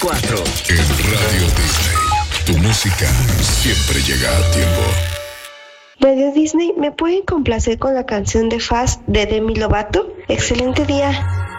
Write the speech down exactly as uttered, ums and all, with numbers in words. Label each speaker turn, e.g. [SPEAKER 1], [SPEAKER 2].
[SPEAKER 1] cuatro.
[SPEAKER 2] En Radio Disney, tu música siempre llega a tiempo.
[SPEAKER 3] Radio Disney, ¿me pueden complacer con la canción de Fast de Demi Lovato? Excelente día.